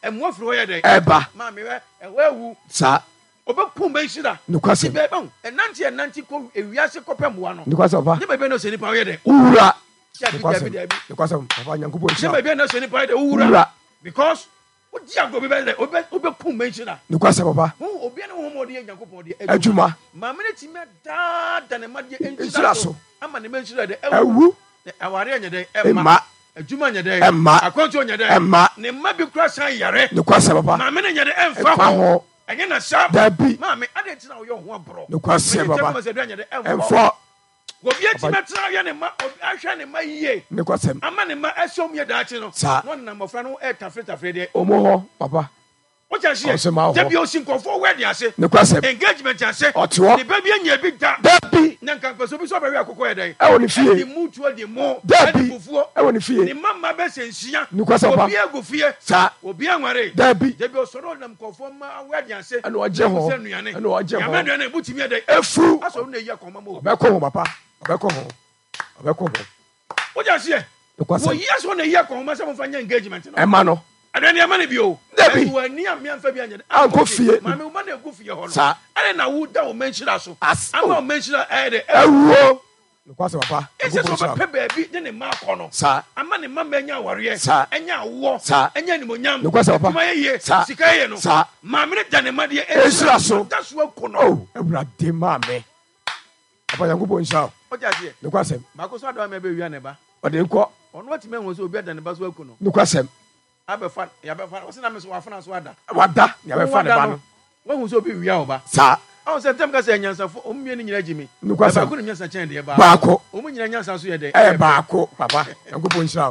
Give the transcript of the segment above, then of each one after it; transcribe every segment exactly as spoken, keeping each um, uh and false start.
emu afro ye dey eba ma me we ewu sa obepum be shira nukwase be bon enanti enanti ko ewiase kopemboa no nukwase papa ne bebe no se nipa ye dey ura nukwase nukwase papa nyankopon ne bebe no se nipa ye dey ura because odi ago be be obe obepum be shira nukwase papa hu obi ne ho mo de nyankopon de adwuma ma me ti me da da ne ma de enshira so ama ne me shira de ewu aware anya dey emma adwuma anya dey emma akwantu anya dey emma ne ma bi kura san yare nukwase papa ma me ne nya de emfa ho enye na sha dabi ma me ade ti na wo yo ho abro nukwase papa emfa obi ati metra ye ne ma obi ahwe ne ma yie nukwase ama ne ma asom ye daachi no no na mofra no e tafre tafre de omo ho papa o ja sie debi o sin kofo we de ase nukwase engagement ase otiwo ne baby anya bi da dabi na nkan peso bi so ba wi akoko ye den e woni fie di mutuo di mo dabi fufuo e woni fie ni mama be sensia nukwase papa obi agu fie sa obi anware dabi debi o soro na kofo ma we de ase ene oje ho ene oje ho ya me ne butimi ye den efu aso na ye akoma mo obeko ho papa obeko ho obeko ho o ja sie nukwase wo yes won na ye akoma se mo fanya engagement no ema no adani amane bi o dabi wa ni am yan fa bi anya anko fie ma me ma na egu fie ho no sa ane na wo da o menshira so ama o menshira eh de ewo nukwase papa ese so ba pe ba bi de ne ma ko no sa ama ne ma ma nya ware enya wo sa enya ni monyam nukwase papa ma ye sika ye no sa ma me da ne ma de enshira so da so ko no oh ewurade ma me papa yankopon nshira o ja sie nukwase ma ko so adawa me be wi ane ba ode nko ono wati me won so obi da ne ba so aku no nukwase abefa ya befa o se na me so wafana so ada wada ya befa ne ba no wo hu so obi wi a ba sa aw se tem ka se nyansafo o mmie ni nyina jimi nukwase ba ko ni nyansa chen de ba baako o mu nyina nyansa so ye de eh baako papa yankopon nshira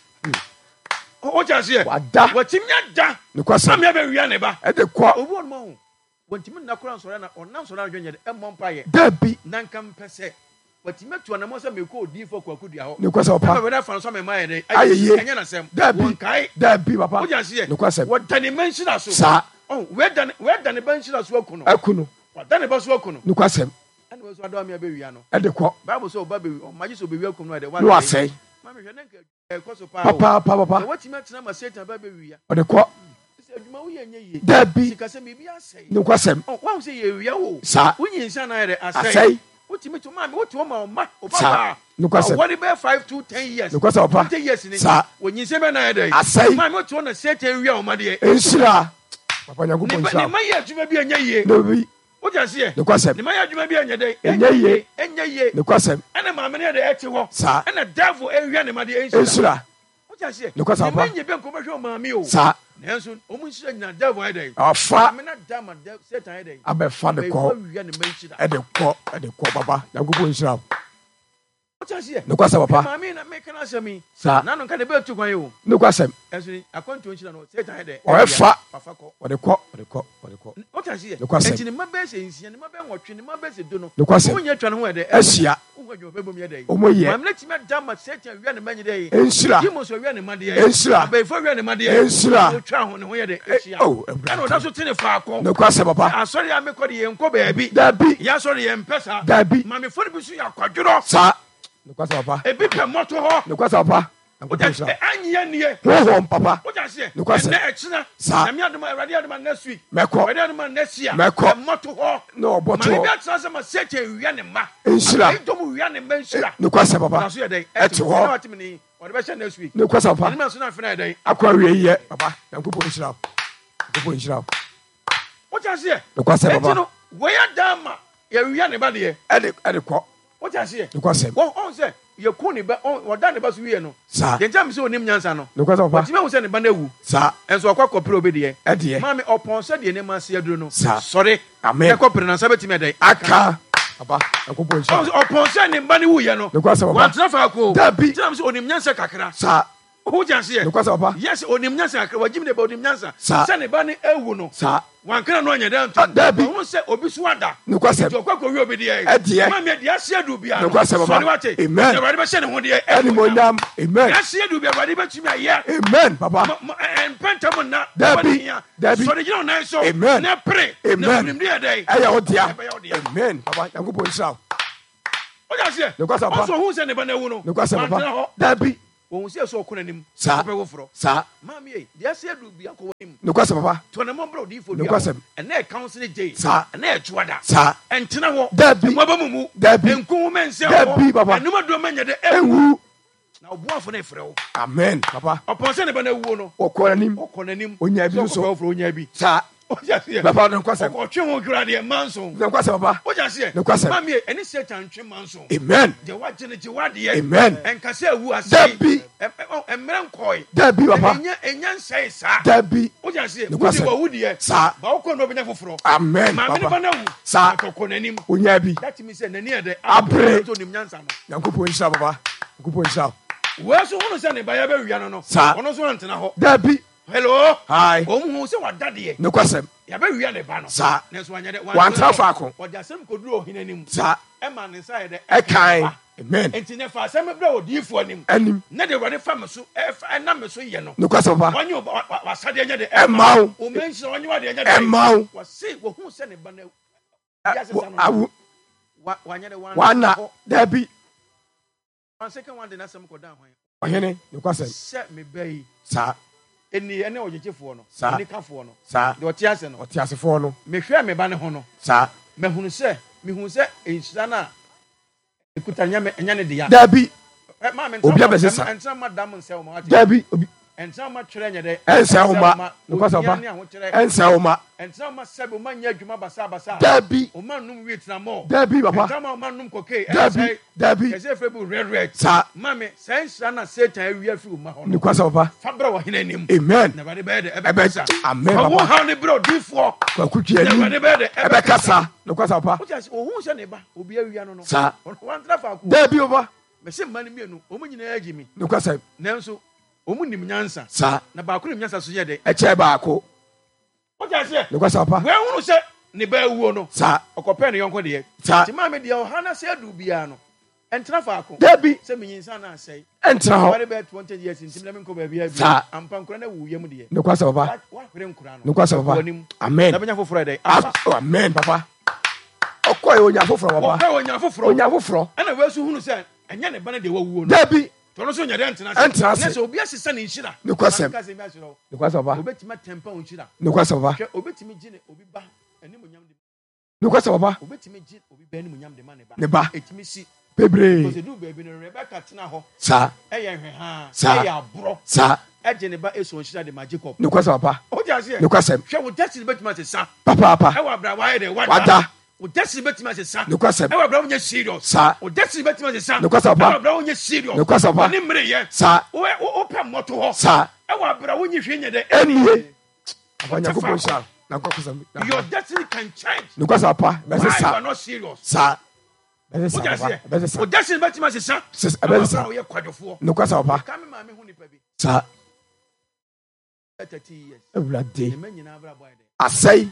o ja sie wada watimi ada nukwase na me be wi ane ba e de ko obi on mo watimi na kora nsore na onam sore adwenye de e mompa ye dabi nanka mpese watimi tu na mo se me ko odi fo kwakudua ho nukwase papa we na fa so me ma ye de ayeye enya na sem dabi won kai dabi papa o ja sie nukwase wadane menshira so sa oh we dan we dan benshira so akuno akuno wadane ba so akuno nukwase ane we so adawa me be wi ano e de ko bible so ba be o maji so be wi akuno de wa no asai ma me hwe nanka e ko so pa papa papa papa watimi atena ma satan ba be wi ya o de ko adwuma wo ye nye ye dabi sika se me bi asai nukwase oh wa se ye wi ya wo sa wunyi nsa na ye de asai asai watimi to ma me wotu o ma o ma o sa ba nukwase what be five to ten years nukwase papa twenty years ni sa wunyi se be na ye de asai ma me wotu na satan wi ya o ma de enshira papa yankopon ne nshira ma ye adwuma bi enye ye dabi o ja se nukwase ne ma ye adwuma bi enye de enye ye enye ye nukwase ana ma me ne de ete wo sa ana devil ewia ne ma de enshira enshira o ja se nukwase papa ne be nko be hwe ma mi o sa nanso o mu nshira nyina devil ai dai afa me na dama satan ai dai abefa de ko ewia ne ma nshira e de ko e de ko papa yankopon nshira o ja se nukwase papa ma mi na me kana sami sa na no ka de be tu kwan yo nukwase enso akwantu nshira no satan ai dai o efa afa ko o de ko o de ko o de ko o ja se nukwase enti ne ma be se nsia ne ma be nwotwe ne ma be se do no nukwase o nya twa ne ho e de asia o gwa jo be bom ye dai o mo ye ma me ti me dama satan ewia ne ma nyi dai enshira Dimo so wi ne ma de enshira abefo wi ne ma de enshira o twa ho ne ho ye de ehia oh ana o da so tene fa akọ nukwase papa asori ya me kọ de ye nko ba bi dabi ya sori ye mpesa dabi ma me fo bi su ya kwadworo sa nukwase papa ebi pe moto ho nukwase papa o yankopon da nshira anya nie ho ho papa o ja se Nukwase. na echina Sa. na me aduma erade aduma next week meko erade aduma next year Meko. moto ho no ma boto me bi atena se ma sete wi ne ma enshira ai dom wi ne ma enshira nukwase papa na so ye dai Ete na hɔ. watimi ni o de be she next week nukwase ani papa ma so na fina dai akwa wie ye papa yankopon nshira yankopon nshira o ja se nukwase enti papa no wo ya dama ya wi ne ba de e de e de ko o ja se nukwase wo on se ye ku ne ba on da ne ba so wi no sa ye ntam se onim nyansa no nukwase papa watimi hu se ne ba na wu sa enso akwa kopre obi de e de ma me opon se de ne ma se aduro no Sa. sorry Amen. ne kopre na sabe timi dai aka papa yankopon nshira opon se ne ba ne wu ye no nukwase wa papa tena fa ko Dabi. tinam se onim nyansa kakra sa o ja se nukwase papa yes onim nyansa kakra wajimi de ba onim nyansa Sa. se ne ba ne ewu no sa wankana no anya dan Ah, Dabi. hu se obi so ada nukwase to kwa ko wi obi de ye Ɛdeɛ. ma me de asia du bia no Nukwase, Papa. sorry wate Amen. ne wade be se ne ho de eni monyam amen asia du bia wade be tumi aye amen papa pentam na Dabi. Dabi. sorry you know so Amen. na pray Amen. na nim de dey ɛyɛ wo dia Ɛbɛyɛ wo dea. amen papa yankopon nshira o ja se Nukwase, Papa. so hu se ne ba na wu no nukwase Wantena papa hɔ. dabi ohun se so okonanim sa be wo fro sa mami e dia se adu bia ko wanim no kwase papa to na mo bro di fo no kwase and na council day sa and na ejuada sa entena ho dabi mo ba mumu dabi enku mense ho dabi papa enuma do manya de ewu na obuafo na efre wo amen papa opon se ne ba na wuo no okonanim okonanim onya bi so ofro onya bi sa oja se papa no kwase otwe ho kura de manso no kwase papa oja se no kwase mami e eni satan twe manso amen je wa je ne je wa de amen enka se awu ase dabi emre nkoi dabi papa enya enya nsai sa dabi oja se no wudi kwase wa wudi e sa ba ko no benya foforo amen mami ne ba na papa wu sa okonanim onya bi that means say nani e de abre to nim nyansa no yankopon hira papa yankopon hira weso hunu se ne ba ya ba wia no no Sa. ono so ntena ho dabi hello hi omu hu se wadade no kwase ya ba wia ne ba no Sa. nenso anya de wan trafa ko oja sem ko duro ohinanim sa e ma ne sa ye de e kan amen enti ne fa sem bra odifo anim anim na de wade fa me so e fa na me so ye no no kwase papa wanyo wasade anya de e mawo o mention wanyo wade anya de e mawo wase wo hu se ne ba na awu wanya de wan wana dabi one second one de na sem ko dan hwan ohene no kwase se me bai sa eni ene ogyegyefo no Sa. eni kafo no sa de ote ase no ote asefo no me hwe me ba ne ho no sa me hunu se me hunu se enhyira na ekuta nya me nya ne de ya dabi ma me Obi abese sa. entra madam nse o ma wate dabi obi entra ma twere nya de ense wo ma no kwase papa ense wo ma entra ma sebe o ma nya adwuma basa basa dabi o ma num wi tena mo dabi entra papa ma o ma num koke dabi dabi kese febu red red sa ma me sense na satan awi afi o ma ho no no kwase papa fabra wa hina nim amen na ba de be de ebe ebe kasa amen wo papa ha ne bro difo kwakutu na ba ani de be de ebe kasa no kwase papa o just o hu se ne ba obi awia no no sa wan tra fa ko dabi papa me se mma ne mienu o mu nyina agi mi no kwase nanso o mu nim nyansa sa na ba ko nim nyansa so ye de eche baako o just se no kwase papa we hunu se ne ba awuo no sa okope ne yonko de sa ti ma me de o hana se adu bia no entra fa ko dabi se me yinsa na asai entra ho wale be twenty years ntim na me ko ba bia bi Sa. ampa nkura na wu yam de no kwase papa wa hwere nkura no no kwase papa Wanim. amen na benya foforo de Ah, amen papa okoy onya foforo wa papa ka onya foforo onya foforo ana we so hunu se enya ne ba ne de wa wuo no dabi to no so nya de ntena Ɛntena ase. na se obi asesa ne nhyira Ne kwasɛm. Ka se mi asero no kwase papa obetima tempa nhyira no kwase papa hwɛ obetimi gine obi ba anim onyam de no kwase papa obetimi gi obi ba anim onyam de ma ne ba ne ba etimi si bebre because do baby no Rebecca tena hɔ sa ɛyɛ hwɛ ha Sa. ɛyɛ aboro sa ɛgye ne ba eso nhyira de ma Jacob no kwase papa o ja se no kwase hwɛ wo destiny betima asesa papa papa ɛwɔ abra wa yɛ de wada wada wo destiny betima asesa no kwase ɛwɔ abra wo nyɛ serious sa wo destiny betima asesa No kwasa papa. ɛwɔ abra wo nyɛ serious No kwasa papa. ne mmere yɛ sa wo wo pɛ mmɔto hɔ sa ɛwɔ abra wo nyɛ hwɛ nyɛ de enie papa nyankopon sha na kwase your destiny can change no kwase papa why bese you are sa not serious sa bese sa wo ja papa se bese sa wo destiny betima asesa Sis- bese sa wo yɛ kwadwofoɔ no kwase papa ka me maame ho nipa bi sa thirty years ewurade ne ma nyinaa abra bɔ yɛ de asai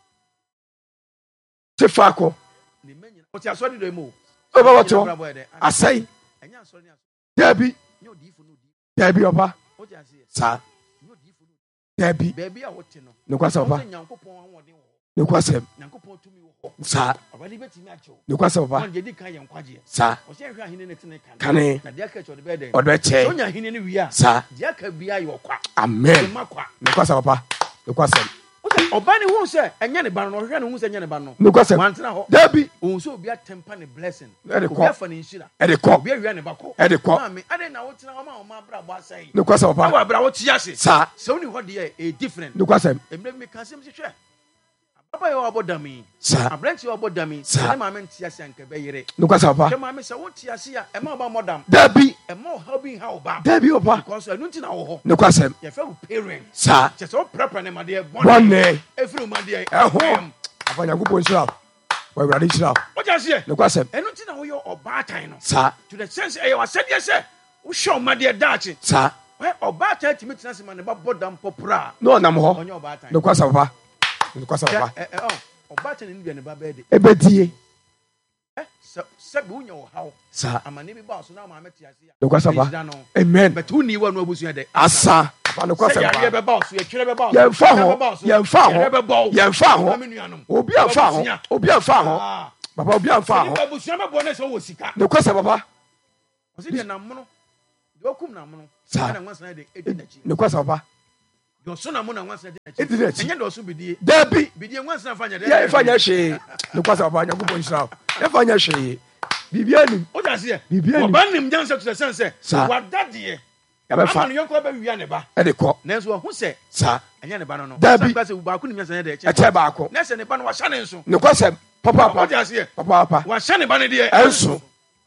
tefako ne ma nyinaa o ti asɔre do mu o ba Nyinaa wato abra bɔ yɛ de asai ɛnyɛ asɔre ne asɔre dabi nyɛ odiyifo no odiyifo dabi papa o ja se sa nyɛ odiyifo no dabi baabi a wote no no kwase papa ɔsɛ nyankopɔn ahoɔden wɔ hɔ no kwase nyankopɔn tumi wɔ hɔ sa ɔbɛde bɛtumi akyɛw no kwase papa ɔn gyedi kan yɛ nkwagyeɛ sa ɔhyɛ hwɛ ahene ne tene kan kane na deɛ aka kyɛ ɔde bɛyɛ dɛn odo sɛ che wonya ahene no wie a sa deɛ aka biara yɛ ɔkwa amen ɛma kwa no kwase papa no kwase wosɛ ɔba ne hu sɛ ɛnyɛ ne ba no ɔhwehwɛ ne hu sɛ ɛnyɛ ne ba no no kwase wantena hɔ dabi ohun sɛ obi atempa ne blessing Ɛde obi kɔ. afa ne nhyira ɛde kɔ obi awia ne ba kɔ ɛde kɔ maame ade na wotena hɔ ma ɔma abrabɔ asɛe no kwase ɛwɔ papa abra wote ase sa sɛ woni hɔ deɛ ɛyɛ different no kwase ɛmmerɛ bi meka sɛm hwehwɛ ababa yɛ wɔabɔ dam yi sa aberɛnti yɛ wɔabɔ dam yi Sa. sɛ ne maame nte ase anka bɛyere no kwase papa hwɛ maame sɛ wote ase a ɛma woba mmɔ dam dabi ɛma ɔhaw bi nha wo ba dabi papa because ɛno nti na wɔ hɔ no kwase yɛfrɛ wo parent sa kyɛ sɛ woprɛprɛ ne madeɛ bɔne ɛfiri wo madeɛ ɛho papa nyankopon hyira wo awurade hyira wo wogya seɛ no kwase ɛno nti na woyɛ ɔbaatan no sa to the sense ɛyɛ wasɛdeɛ sɛ wohwɛ wo madeɛ daakye sa Ɛ, ɔbaatan tumi tena se ma ne ba bɔ dam pɔpra no ɔnam a hɔ ɔnyɛ ɔbaatan no kwase papa no kwase papa Ɛ, ɛ, ɛ, ɔ, ɔbaatan ne ne dua ne ba bɛɛ de ebedie Ɛ, sɛ sɛbi wonya ɔhaw sa amane bi ba so na maame te ase a no kwase papa ɛhyira no amen bɛte wo nii wa no abusua dɛ asa papa no kwase sɛ yareɛ papa bɛba wo so yɛtwerɛ bɛba wo so yɛmfa yɛtwerɛ ho bɛba wo so, yɛmfa ho yareɛ bɛba wo yɛmfa ho Maame nuanom, obi amfa ho abusua. obi amfa ho Ah, papa obi amfa sɛ ho nipa abusua bɛbɔ ne sɛ wowɔ sika no kwase papa ɔsi deɛ nam mono Dokum na mono. Sa. Na wansa de edinachi. Ne kwasa papa. Do so na mo na wansa de edinachi. Edinachi. Enye do so bidie. Dabi. Bidie wansa fanya de. Ya ifanya hwe. Ne kwasa papa Nyankopon shira. Ya fanya hwe. Bibia nim. O da se. Bibia nim. Oba nim janse to sense. Sa. Wadade. Ya be fa. Amanu yonko ba wiya ne ba. E de ko. Nanso hu se. Sa. Enye ne ba no no. Dabi. Sa kwase ba ku nim janse de eche. Eche ba ko. Na se ne ba no wa hya ne nso. Ne kwasa papa O da papa. se. Papa papa. Wa hya ne ba ne de. Enso.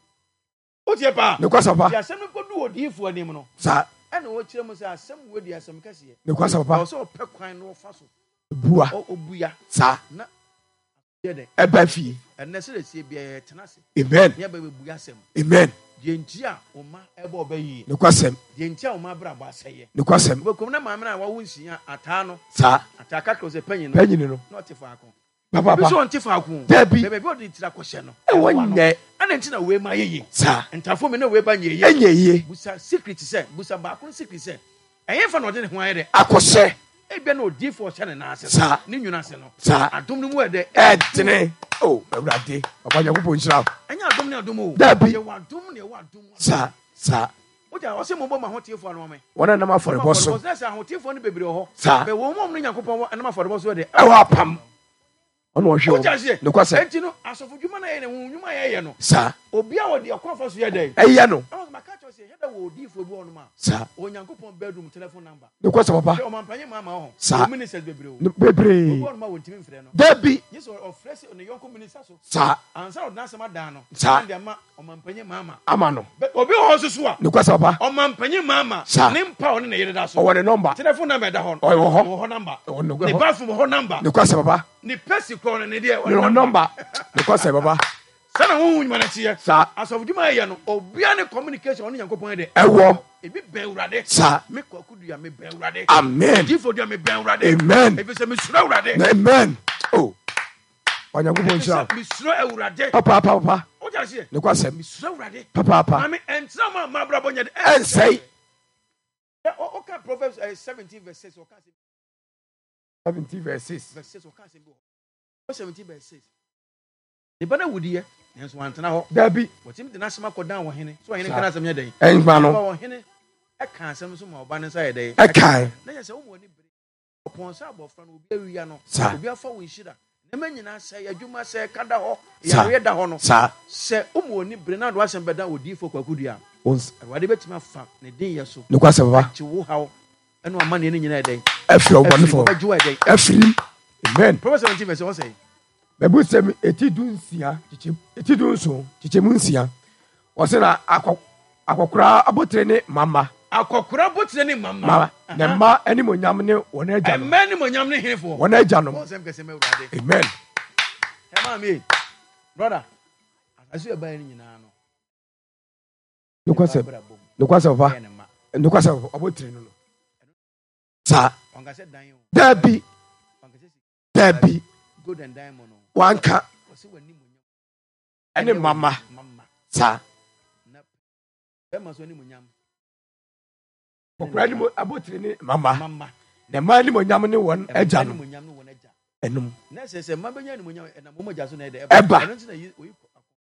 O tie pa. Ne kwasa papa. Ya se no ko du odifo anim no. Sa. Ana wo kire mu se asem we di asem kase. Ne kwasa O papa. so pe kwan no fa so. Bua. O obuya. Sa. Na ye de. Eba fi. Enne se de sie bia tena se. Amen. Ne ba bebuya asem. Amen. Die ntia o ma eba obayi. Ne kwasem. Die ntia o ma bra ba aseye. Ne kwasem. Wo kom na ma me na wa wonsia ata no. Sa. Ata ka ko se panyin no. Panyin no. Na ote fa ko. Papa Bi so papa. onte fa ko. Dabi. Bebe bi odi tira ko hye no. E wonye. Ana ntina we ma yeye. Sa. Ntafo me na we ba nyeye. Enye ye. Busa secret se, busa ba ko secret se. Enye fa no de ne ho aye de. Akose. Ebia na odi fo hye ne na ase. Sa. Ne nwuna ase no. Sa. Adom no mu e de. Edene. Oh, Awurade. Papa Nyankopon shira. Enye adom ne adom o. Dabi. Ye wa adom ne wa adom. Sa. Sa. Oja o se mo bo ma hotiefo anu me. Wona na mafore boso. Boso na se hotiefo no bebre ho. Sa. Be wo mo no Nyankopon na mafore boso de. E wa pam. Ono wo hwe. Oja se. Ne kwasem. Enti no asofo dwuma na ye ne ho dwuma ye ye no. Sa. Obi a wo de akwafa so ye dey. Eye no. I was my catch say head wo odifo bi onu ma. Sa. O Nyankopon bedroom telephone number. Ne kwasem papa. O man panye mama ho. Sa. O ministers bebre o. Bebre. O onu ma wontimi mfre no. Dabi. Yes o fresh on the yonko minister so. Sa. Ansa o na sama dan no. Sa. Ndi ama o man panye mama. Ama no. Obi ho so so a. Ne kwasem papa. O man panye mama. Sa. Ne mpa on ne yere da so. O wone number. Telephone number da ho. O wo ho. O ho number. O no Ne bathroom ho number. Ne kwasem papa. Ni pesi kro ne de Ne number. Ne kwasem papa. Sana wo hu nyuma tie. Sa. Asofu dwuma ye no. Obia ne communication on Nyankopon de. Ewo. Ebi ben urade. Sa. Me kwakudu ya me ben urade. Amen. Difo dia me ben urade. Amen. Ebi se me sura urade. Amen. Oh. Wanyankopon shira. Me sura urade. Papa papa papa. O ja se. Ne kwasem. Me sura urade. Papa papa. Mami entra ma ma bra bonya de. Ensei. O o ka Proverbs seventeen verse six o ka se. seventeen verse six. Verse six o ka se bo. seventeen verse six. De bana wudiye. Nenso wantena ho. Dabi. Wotim de na sema kodan wo hene. So hene kana asem ye den. Enba no. Wo hene e ka asem so ma oba ne sa ye den. E kai. Na ye se wo mo ni bere. Opon sa abofra no obi awia no. Sa. Obi afa wo nhira. Na manyina se adwuma se kada ho. Sa. Ya ye da ho no. Sa. Se o mo ni bere na do asem beda odifo kwakudu a. Ons. Awade betima fa ne den ye so. Ne kwasem papa. Chi wo hawo. Eno amane ne nyina ye den. Afri obonefo. Ajuwa ye den. Afri. Amen. Proverbs seventeen verse one say. Bebu sem eti du nsia, chiche eti du nso, chiche mu nsia. O se na akokora abotre ne mama. Akokora abotre ne mama. Mama. Ne ma ani monyam ne wona agya no. Amen ni monyam ne henfo. Wona agya no. O sem kese me urade. Amen. Ema me. Brother. Asu e ban ni nyina no. Ne kwasem. Ne kwasem papa. Ne kwasem abotre no. Sa. Onga se dan yo. Dabi. Onga se Dabi. Good and diamond. Wanka. Wasi wani munyam. Ene mama. Mama. Sa. Na. Be ma so ni munyam. Okra ni abotre ne mama. Mama. Ne ma ni monyam ne won agya no. Munyam no won agya. Enum. Na se se ma benya ni munyam na mo mogya so na e de Eba. Eno ntina yi oyi.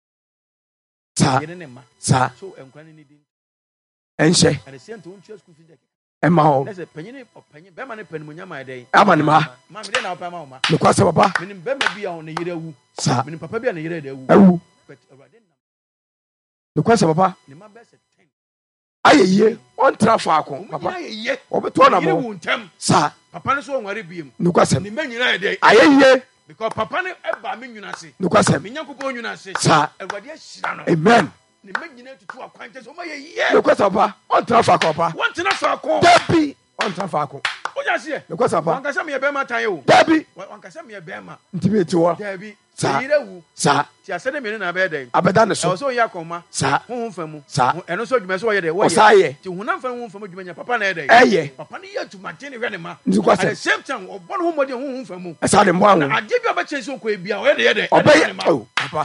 Sa. Yene ne ma. Sa. So enkwa ni din. Enhye. And the same to unchua school fees. Ema ho. Na se panyin panyin be ma ne pan munyam ai den. Ama ne ma. Ma me de na pa ma o ma. Ne kwasem papa. Menim be ma bia on ne yire wu. Sa. Menim papa bia ne yire da wu. Awu. But Awurade nam. Ne kwasem papa. Ne ma be se ten. Ayeye. On tra faako papa. Papa ye. Obeto na Yire mo. wu ntam. Sa. Papa ne so onware biem. Ne kwasem. Ne ma nyina ai den. Ayeye. Because papa ne eba me nwuna se. Ne kwasem. Me nyankopon nwuna se. Sa. Awurade ahira no. Amen. Ne ma nyina tutu akwante so ma ye ye. Ne kwasem papa. On tra faako papa. Want na fa ko. Dabi. On tra faako. O ja se. Ne kwasem papa. Wankasa me be ma tan ye o. Dabi. Wankasa me be ma. Ntimi eti wo. Dabi. Sa. Yire wu. Sa. Ti asede me na be den. Abeda ne E so. so ya koma. Sa. Honhom famu. Sa. Eno so dwuma so ye de wo ye. Osaye. Ti hunam famu honhom famu dwuma nya papa na ye de. Eye. Papa ne ye tumate ne hwe ne ma. Nti kwasem. At the same time obon ho mode honhom famu. Esa de mbo anwo. Ade bi obeche so ko ebia wo ye de ye de. Obeye. Oh, papa.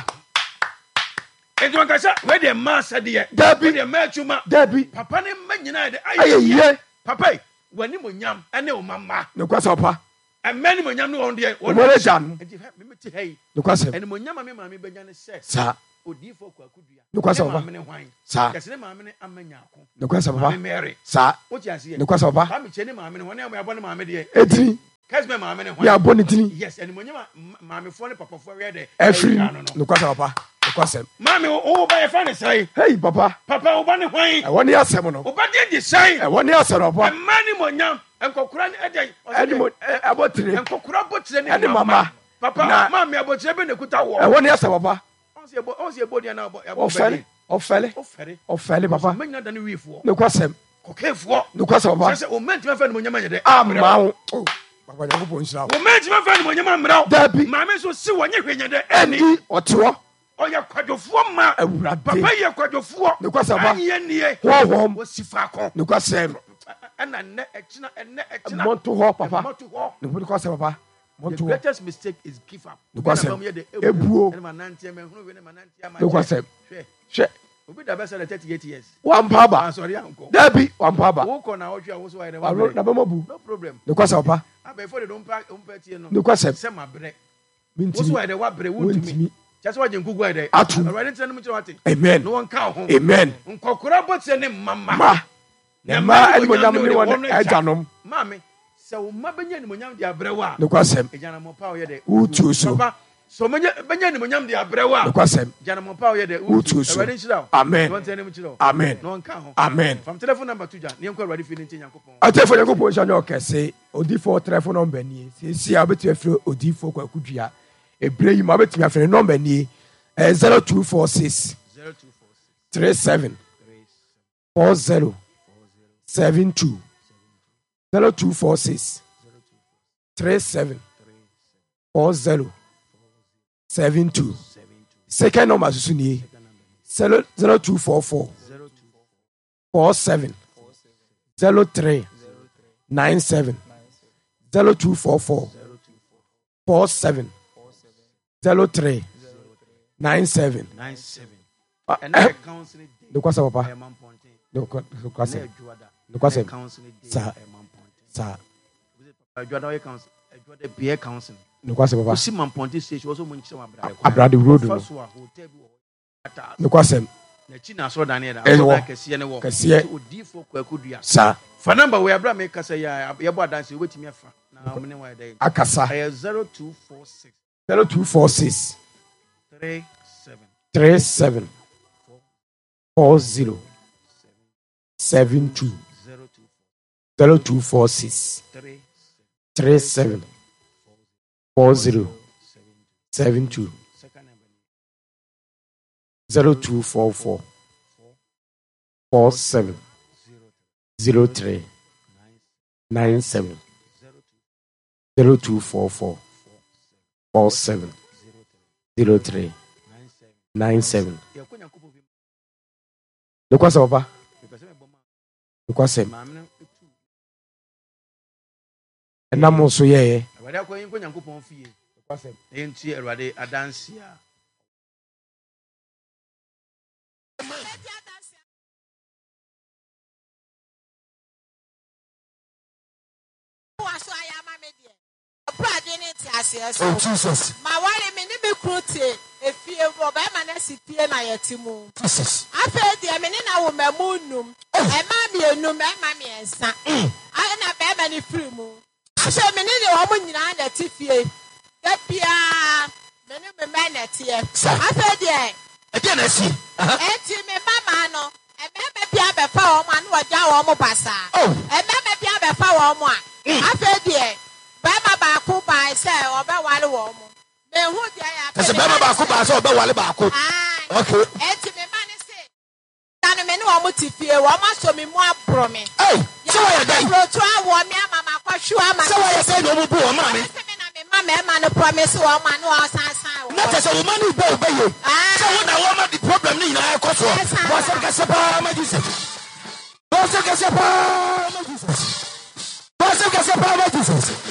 Enti wankasa we de ma sade ye. Dabi. We de ma twuma. Dabi. Papa ne ma nyina ye de. Ayeye. Papa, wani mo nyam ene o mama. Ne kwasem papa. Amani mo nyam no on de. Omore jan. Enti me meti hey. Ne kwasem. Ene mo nyam me ma me benya ne se. Sa. odifo kwakudia no kwasa papa maame ne hwan sa kase ne maame ne amanya ko no kwasa papa Mary sa wo ti ase no kwasa papa ba me che ne maame ne hwan ya bo ne maame de etini kase me maame ne hwan ya bo ne tini yes eni monyama maame fo ne papa fo we de efri no kwasa papa no kwasa maame wo ba ye fa ne sai hey papa papa wo ba ne hwan e woni asem no wo ba de di sai e woni asem no papa mani monyam enkokura ne edai eni mo abotire enkokura botire ne eni mama papa maame abotire be ne kuta wo e woni asem papa on se on se body na abo ofele ofele ofele ofele papa menya da ne wifo no kwasa kokefo no kwasa papa se o menti ma fa ne monyama nye de amawo papa nyango bo nsira o menti ma fa ne monyama mra dabi maame so si wonye hwenye de eni otewo oya kwadofo ma awurade papa ye kwadofo no kwasa papa anye nie wo wo sifa ko no kwasa ana ne ekina ene ekina monto ho papa monto ho no kwasa papa the greatest mistake is give up no kwasa ebuo ene manantie me hunu we ne manantie ama no kwasa hwe obi da besa thirty-eight years wampa ba sorry anko dabi wampa ba wo ko na wo hwe a wo so wa de wa na ba mabu no problem no kwasa papa abefo de don pa on pa tie no no kwasa se mabre mintimi wo so wa de wa bre wo ntimi just wa je nkugu wa de atu already tell me what amen no one ka ho amen nkokora botie ne mama ma na ma eni mo nyam ni won ajanom mame se wo ma benya ni mo nyam de abre wa no kwasa ejana mo pa wo ye de utu so papa so menya benya ni mo nyam de abre wa no kwasa ejana mo pa wo ye de utu so already shira amen won tell me chiro amen no one ka ho amen from telephone number two ja ne enko already feeling tin yankopon atefo yankopon sha no kese odifo telephone number ni se si abetu afre odifo kwakudua ebre yi ma betu afre number ni zero two four six three seven four zero seven two zero two four six three seven four zero seven two second number susu ni zero two four four four seven zero three nine seven zero two four four four seven zero three nine seven nine seven and the counseling no kwasa papa no kwasa no kwasa sa sa adwada we counsel adwada be counseling no kwasa papa si mamponte station also mun kire abrade abrade road no hotel bi ata no kwasa na chi na so dan e da so kase ne wo kase odifo kwakudua sa fa number we abra me kasa ya ye bo adanse we betimi afa na amne wa dai akasa zero two four six zero two four six three seven three seven four zero seven two zero two four six three seven four zero seven two zero two four four four seven zero three nine seven zero two four four four seven zero three nine seven. The kwasa papa. The kwasa. Na mo so ye. Awade akwa yin ko Nyankopon fie. The kwasa. Enti Awade adansia. Oh Jesus. My wife me ni be kruti efie wo ba ma na sitie na yetimu. Jesus. Afa dia me ni na wo mamunum. E ma me enum e ma me ensa. Ai na ba ma ni free mu. Afa me ni ni wo mu nyina na tifie. Da bia me ni me ma na tie. Afa dia e dia na si. Enti me mama no e me me bia be fa wo ma na wo ja wo mu basa. E me me bia be fa wo mu a. Afa dia Bama baako ba se obe wale wo mo. Me hu dia ya. Ese bama baako ba se obe wale baako. Okay. Enti me ma ne se. Tanu me ni wo mo tifie, wo ma so me mu abro me. Eh. So why dey? Bro to awo me mama kwahwu ama. So why say no mu bu wo ma me? Se me na me ma me ma no promise wo ma no san san wo. Na te se wo ma ni be obe ye. So wo na wo ma the problem ni na ko so. Wo se ka se pa ma Jesus. Wo se ka se pa ma Jesus. Wo se ka se pa ma Jesus.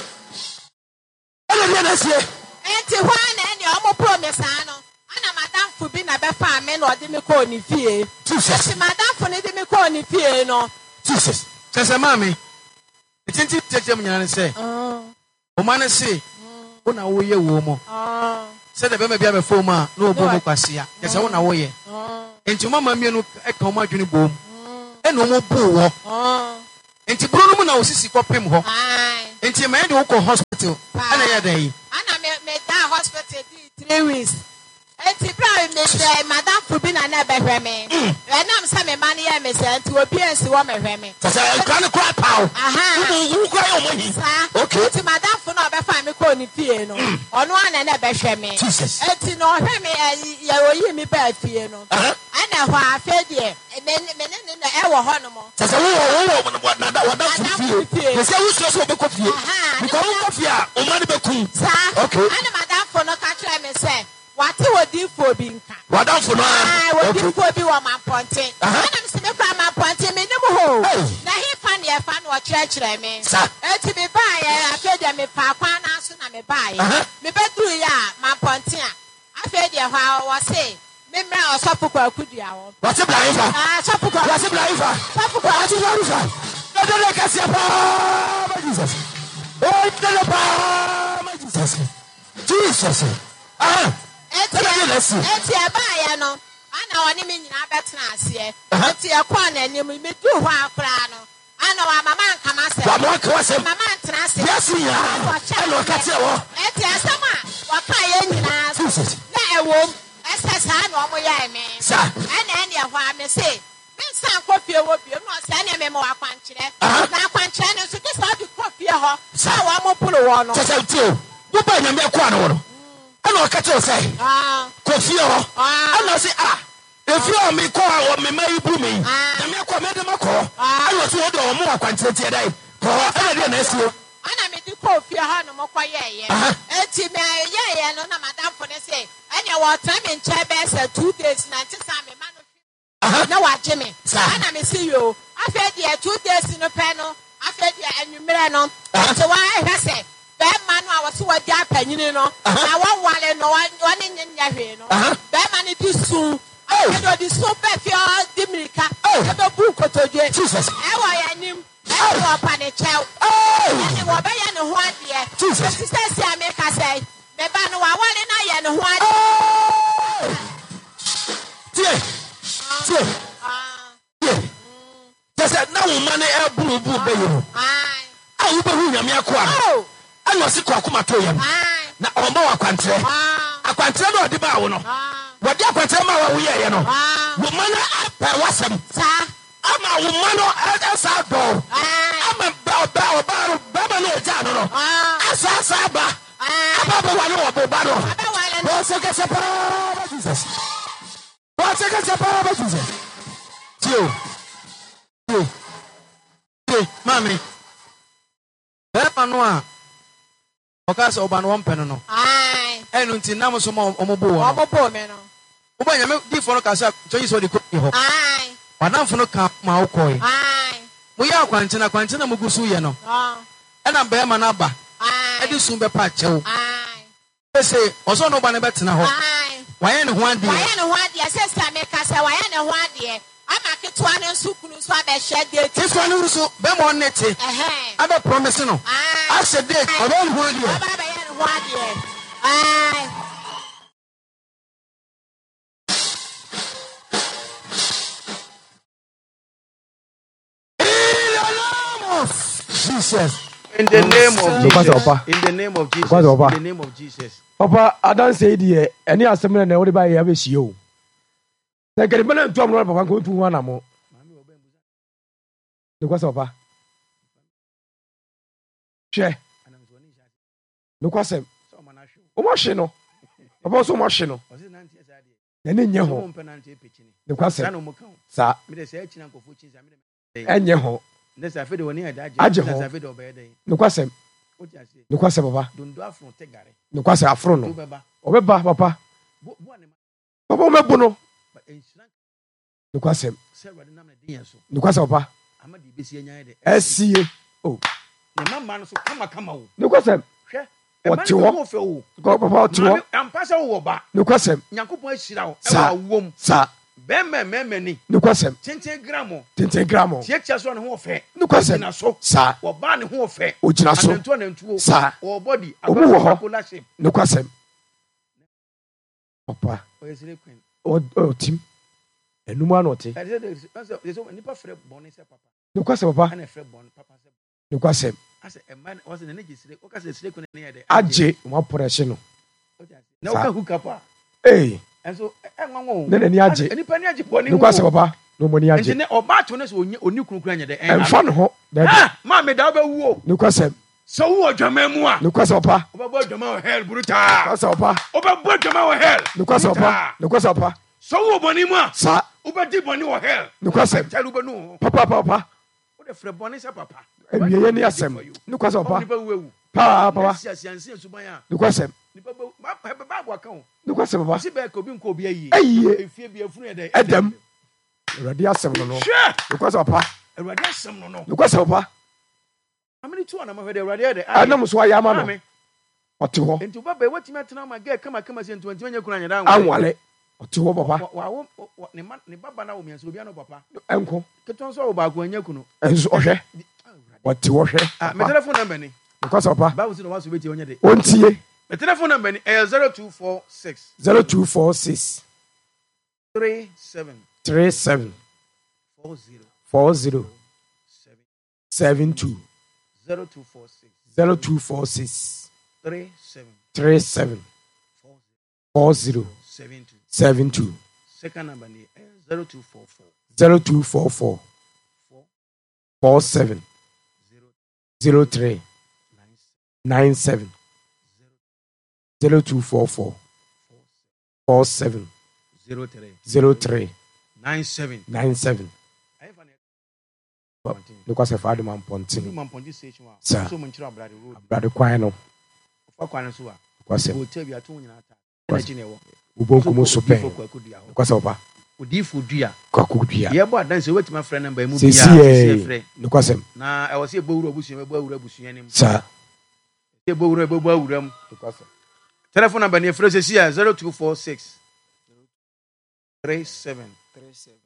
Enti hwa na eni omo promise ano ana madam fu bi na be fa me na odi me ko ni fie Jesus madam fu ni di me ko ni fie no Jesus sese mami etinti tetem nyane se oh o ma ne se o na wo ye wo mo oh Said the baby be former, no boom quasia. Yes, I want to wear. And to Mamma Miano, a comma junior boom. And no more boo. And to Bruno now, Sissy cop him home. And to man local hospital. Another day. And I made that hospital three weeks. And to Brian, Madame Fubina never heard me. And I'm some money I miss to appear as a woman. Because I can't cry power. Aha, you cry on money. Okay, to Madame for not find me calling piano. On one and never share me. Jesus. And to know him, you me bad piano. And now I fed ye, and then in the hour honeymoon. That's a woman, what not what that's you. The same was also the coffee. Because coffee, or money be cool. Okay, and Madame for not catch me say. What you would do for being what down for now? I would do for you on my ponting. I'm sitting from my ponting in the hole. Now he found your fan or church, I mean, sir. To be by, I fed them a parkwana, soon I may buy. Me bedroom, ya, my ponting. I fed you how I say. Member or Sopuka could you? What's a blind? Ah, Sopuka, what's a blind? Sopuka, what's a blind? No, don't let us see Jesus. Oh, Jesus. Jesus. Ah. Eti abaya no ana woni me nyina betena ase eti ekwa na anim me du ho akra no ana wa mama nkama se wa mo kwa se mama ntena ase yes ya ana ka te wo eti asama wa ka ye nyina na ewo esesa na omo ya eme sa ana ene ho ame se me san kofie wo bi no se na me mo akwankyere na akwankyere no so dis how the kofie ho sa wa mo pulu wo no se ti o wo ba nyame kwa no wo and I catch you say, ah, Coffee, and I say, ah, if you are me call or me may boom me, and me call me the Mako, I was order or more quantity today. For I didn't ask you. And I made the coffee, Hannah Mokoye, and Timmy, yeah, and no, Madame for the say, and you were time in Chabas two days, ninety time, man. No, what, Jimmy, and I may see you. I fed you two days in a panel, I fed you and you made no, so why I say. That man was so a Japan, you know. I want one and one in your no. That man is soon. I know the super fear, Dimika. Oh, the book to Jesus. I am him. I want a child. Oh, and you were by and one year. Jesus says, I make us say, the banner one and I and one. Dear, dear, there's no money, a blue blue. I will be a quack. I was sick of Kumatoyam. Now, on more country. A country no deba no. What you can tell me, you know. Woman, I was some. I'm a woman as I go. I'm a bow, bow, bow, bow, no, Jano. As I saw, I'm a one of battle. What's a guess about Jesus? What's a guess about Jesus? You, you, Mammy. Pepper Noir. Because of one penno. Aye, and until now, some more omobo, omobo, men. Oba, you make different casa, so you saw the cookie. Aye, but now for no cap, my koi. Aye, we are quantina, quantina Mugusuyano. And I'm Bemanaba. Aye, I do soon be patch. Aye, they say, also no one better now. Aye, why any one day? Why any one day? Says I make us, why any one day? I'm a kid one and Sukunu swab a shed. This one also, Bemon Netty. I'm a promise. No, I said, I don't want you. Jesus. In the name of Jesus. In the name of Jesus. In the name of Jesus. Papa, I don't say the any assembly and everybody have a show. Like a man to Papa go to one more. The question, Papa. Share. No question. O machine. Papa so machine. Then in your home. The question. Sir. And your home. This I feel when I die. I just have it over there. No question. No question, Papa. Don't do afro tegare. No question afro no. Obeba, Papa. Papa me bono. No question. No question, Papa. S C A. Oh. The man so come come. No question. What you want? Go Papa to work. I'm passing over. No question. Nyankopon hyira wo. Sir. Wom. Sir. Bema mema ni. No question. Tenten gramo. Tenten gramo. Tie tia so ne ho fe. No question. Na so. Sir. Wo ba ne ho fe. O gina so. Anantu anantu. Sir. Wo body. Scholarship. No question. Papa. O yes queen. O o team. Enuma no te. I said there's nipa frɛ bɔne sɛ papa. No kwase papa. Ana frɛ bɔne papa sɛ. No kwase. Ase a man was in energy sire. O ka sɛ sire queen na yɛ de. Aje mo porehye no. Na o ka hook up a. Eh. Enso enwanwo. Na na ni aje. Nipa ni aje bɔne. No kwase papa. No mo ni aje. Nti ne oba to ne so oni oni kunkura nya de. Emfa no ho. Ah, ma me da ba wuo. No kwase. So wo dwama mu a. No kwase papa. Oba bo dwama hell bruta. Kwase papa. Oba bo dwama hell. No kwase papa. No kwase papa. So wo bɔne mu a. Sa. Oba di bɔne wo hell. No kwase. Tell uba no. Papa papa. O de frɛ bɔne sɛ papa. Ewie ye ni asem. No kwase papa. Nipa wuo. Pa papa. Siasiansi suban a. No kwase. Nipa ba ba bo aka ho. No kwase papa. Si be ko bi nko bi ayi. Ayi. Efie bi afunu ede. Edem. Awurade asem no no. No kwase papa. Awurade asem no no. No kwase papa. Amini tu ana mahwede Awurade ede. Anam so ayama no. Ɔte hɔ. Enti ba ba watimi atena ma ga kama kama se ntu ntimi nya kuna nya da anwale. Ɔte hɔ papa. Wa wo ne ma ne baba na wo mienso obi ana papa. Enko. Keton so wo ba ko anya kunu. Enso ɔhwɛ. Ɔte hɔ hwɛ. Ah, me telephone number ni. Because papa. Ba wo si no wa so beti onye de. Ontie. Me telephone number ni eh zero two four six zero two four six three seven three seven four zero four zero seven seven two zero two four six zero two four six three seven three seven four four zero seven two. seven two. Second number ni eh zero two four four zero two four four four four seven zero zero three nine nine seven zero two four four four seven zero three zero three nine seven nine seven. I have an Look at the father man ponting. man ponti station wa. Sir. So munchira brother road. Brother Quino. Fa kwan so a. Kwase. Hotel bi ato nyina ta. Energy ne wo. Ubonku mo sopen. Kwase opa. Odifo dua. Kwaku dua. Ye bo adanse wetima frɛ number mu bia. Sisi e. Kwase. Na e wo se bowura obusu e bo awura busu anim. Sir. E bowura e bo awura mu. Kwase. Telephone number ni frɛ sisi a zero two four six three seven three seven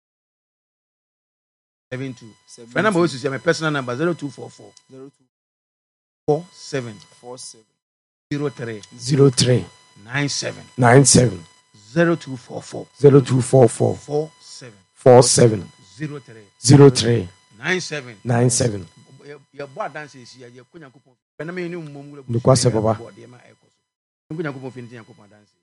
seven two. Phone number is my personal number zero two four four zero two four seven four seven zero three zero three nine seven nine seven zero two four four zero two four four four seven four seven zero three zero three nine seven nine seven. Ya bo dance is ya ya kunya kupon. Phone number ni mmom wura. Kwase baba. Kunya kupon fin tin yakopon dance.